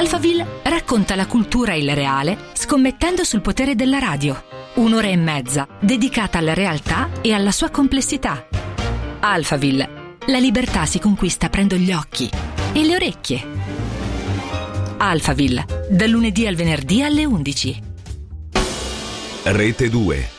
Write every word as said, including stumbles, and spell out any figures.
Alphaville racconta la cultura e il reale scommettendo sul potere della radio. Un'ora e mezza dedicata alla realtà e alla sua complessità. Alphaville. La libertà si conquista aprendo gli occhi e le orecchie. Alphaville. Dal lunedì al venerdì alle undici. Rete due.